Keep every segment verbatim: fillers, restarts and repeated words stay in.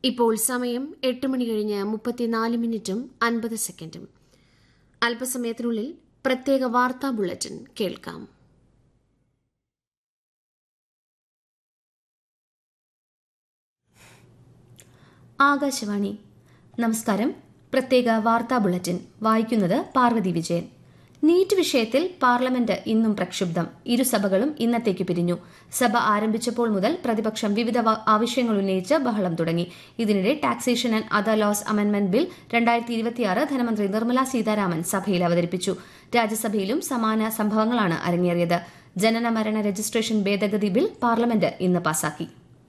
ഇപ്പോൾ സമയം എട്ട് മണി കഴിഞ്ഞ് മുപ്പത്തിനാല് മിനിറ്റും അൻപത് സെക്കൻഡും. അല്പസമയത്തിനുള്ളിൽ പ്രത്യേക വാർത്താ ബുള്ളറ്റിൻ കേൾക്കാം. ആകാശവാണി. നമസ്കാരം. പ്രത്യേക വാർത്താ ബുള്ളറ്റിൻ വായിക്കുന്നത് പാർവതി വിജയൻ. നീറ്റ് വിഷയത്തിൽ പാർലമെന്റ് ഇന്നും പ്രക്ഷുബ്ധം. ഇരുസഭകളും ഇന്നത്തേക്ക് പിരിഞ്ഞു. സഭ ആരംഭിച്ചപ്പോൾ മുതൽ പ്രതിപക്ഷം വിവിധ ആവശ്യങ്ങൾ ഉന്നയിച്ച് ബഹളം തുടങ്ങി. ഇതിനിടെ taxation and other laws amendment bill രണ്ടായിരത്തി ഇരുപത്തിയാറ് ധനമന്ത്രി നിർമ്മല സീതാരാമൻ സഭയിൽ അവതരിപ്പിച്ചു. രാജ്യസഭയിലും സമാന സംഭവങ്ങളാണ് അരങ്ങേറിയത്. ജനന മരണ രജിസ്ട്രേഷൻ ഭേദഗതി ബിൽ പാർലമെന്റ് ഇന്ന് പാസാക്കി.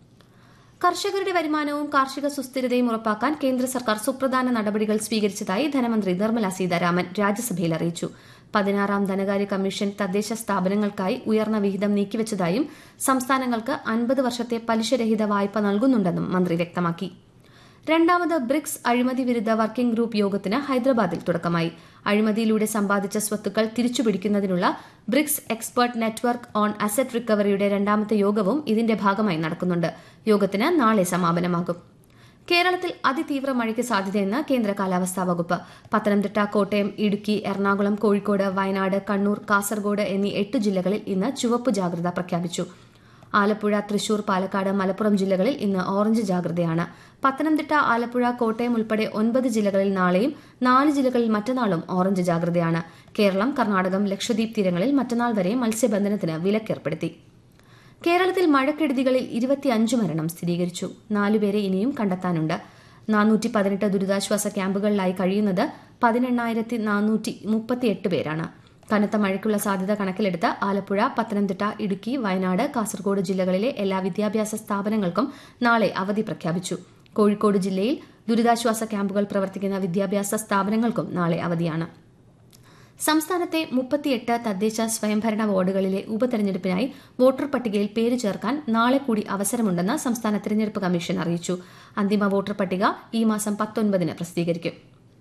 കർഷകരുടെ വരുമാനവും കാർഷിക സുസ്ഥിരതയും ഉറപ്പാക്കാൻ കേന്ദ്ര സർക്കാർ സുപ്രധാന നടപടികൾ സ്വീകരിച്ചതായി ധനമന്ത്രി നിർമ്മല സീതാരാമൻ രാജ്യസഭയിൽ അറിയിച്ചു. പതിനാറാം ധനകാര്യ കമ്മീഷൻ തദ്ദേശ സ്ഥാപനങ്ങൾക്കായി ഉയർന്ന വിഹിതം നീക്കിവച്ചതായും സംസ്ഥാനങ്ങൾക്ക് അൻപത് വർഷത്തെ പലിശരഹിത വായ്പ നൽകുന്നുണ്ടെന്നും മന്ത്രി വ്യക്തമാക്കി. രണ്ടാമത് ബ്രിക്സ് അഴിമതി വിരുദ്ധ വർക്കിംഗ് ഗ്രൂപ്പ് യോഗത്തിന് ഹൈദരാബാദിൽ തുടക്കമായി. അഴിമതിയിലൂടെ സമ്പാദിച്ച സ്വത്തുക്കൾ തിരിച്ചുപിടിക്കുന്നതിനുള്ള BRICS expert network on asset റിക്കവറിയുടെ രണ്ടാമത്തെ യോഗവും ഇതിന്റെ ഭാഗമായി നടക്കുന്നുണ്ട്. യോഗത്തിന് നാളെ സമാപനമാകും. കേരളത്തിൽ അതിതീവ്ര മഴയ്ക്ക് സാധ്യതയെന്ന് കേന്ദ്ര കാലാവസ്ഥാ വകുപ്പ്. പത്തനംതിട്ട, കോട്ടയം, ഇടുക്കി, എറണാകുളം, കോഴിക്കോട്, വയനാട്, കണ്ണൂർ, കാസർഗോഡ് എന്നീ എട്ട് ജില്ലകളിൽ ഇന്ന് ചുവപ്പ് ജാഗ്രത പ്രഖ്യാപിച്ചു. ആലപ്പുഴ, തൃശൂർ, പാലക്കാട്, മലപ്പുറം ജില്ലകളിൽ ഇന്ന് ഓറഞ്ച് ജാഗ്രതയാണ്. പത്തനംതിട്ട, ആലപ്പുഴ, കോട്ടയം ഉൾപ്പെടെ ഒൻപത് ജില്ലകളിൽ നാളെയും നാല് ജില്ലകളിൽ മറ്റന്നാളും ഓറഞ്ച് ജാഗ്രതയാണ്. കേരളം, കർണാടകം, ലക്ഷദ്വീപ് തീരങ്ങളിൽ മറ്റന്നാൾ വരെ മത്സ്യബന്ധനത്തിന് വിലക്കേർപ്പെടുത്തി. കേരളത്തിൽ മഴക്കെടുതികളിൽ ഇരുപത്തിയഞ്ച് മരണം സ്ഥിരീകരിച്ചു. നാലുപേരെ ഇനിയും കണ്ടെത്താനുണ്ട്. നാനൂറ്റി പതിനെട്ട് ദുരിതാശ്വാസ ക്യാമ്പുകളിലായി കഴിയുന്നത് പതിനെണ്ണായിരത്തി നാനൂറ്റി മുപ്പത്തിയെട്ട് പേരാണ്. കനത്ത മഴയ്ക്കുള്ള സാധ്യത കണക്കിലെടുത്ത് ആലപ്പുഴ, പത്തനംതിട്ട, ഇടുക്കി, വയനാട്, കാസർഗോഡ് ജില്ലകളിലെ എല്ലാ വിദ്യാഭ്യാസ സ്ഥാപനങ്ങൾക്കും നാളെ അവധി പ്രഖ്യാപിച്ചു. കോഴിക്കോട് ജില്ലയിൽ ദുരിതാശ്വാസ ക്യാമ്പുകൾ പ്രവർത്തിക്കുന്ന വിദ്യാഭ്യാസ സ്ഥാപനങ്ങൾക്കും നാളെ അവധിയാണ്. സംസ്ഥാനത്തെ മുപ്പത്തിയെട്ട് തദ്ദേശ സ്വയംഭരണ വാർഡുകളിലെ ഉപതെരഞ്ഞെടുപ്പിനായി വോട്ടർ പട്ടികയിൽ പേര് ചേർക്കാൻ നാളെ കൂടി അവസരമുണ്ടെന്ന് സംസ്ഥാന തെരഞ്ഞെടുപ്പ് കമ്മീഷൻ അറിയിച്ചു. അന്തിമ വോട്ടർ പട്ടിക ഈ മാസം പത്തൊൻപതിന് പ്രസിദ്ധീകരിക്കും.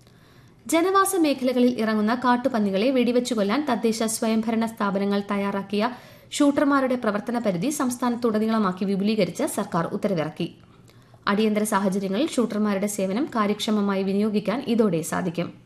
ജനവാസ മേഖലകളിൽ ഇറങ്ങുന്ന കാട്ടുപന്നികളെ വെടിവെച്ചു കൊല്ലാൻ തദ്ദേശ സ്വയംഭരണ സ്ഥാപനങ്ങൾ തയ്യാറാക്കിയ ഷൂട്ടർമാരുടെ പ്രവർത്തന പരിധി സംസ്ഥാനത്തുടനീളമാക്കി വിപുലീകരിച്ച് സർക്കാർ ഉത്തരവിറക്കി. അടിയന്തര സാഹചര്യങ്ങളിൽ ഷൂട്ടർമാരുടെ സേവനം കാര്യക്ഷമമായി വിനിയോഗിക്കാൻ ഇതോടെ സാധിക്കും.